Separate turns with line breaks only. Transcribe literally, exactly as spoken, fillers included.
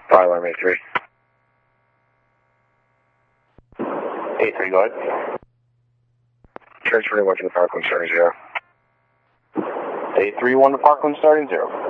Fire alarm A three.
A three, go ahead.
Transferring one to the Parkland starting zero.
A three, one to Parkland starting zero.